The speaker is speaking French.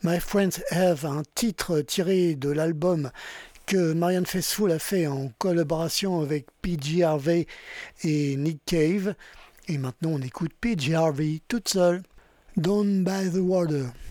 My Friends Have, un titre tiré de l'album que Marianne Faithfull a fait en collaboration avec PG Harvey et Nick Cave. Et maintenant on écoute PG Harvey toute seule, Down by the Water.